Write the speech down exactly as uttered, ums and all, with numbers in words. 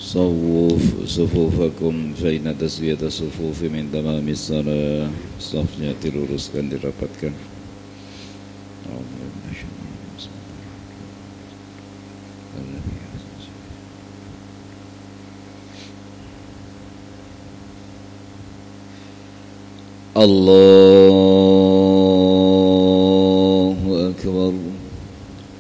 صووا صفوفakum فإن تسوية الصفوف من تمام الصلاة. Safnya diluruskan, dirapatkan. Allah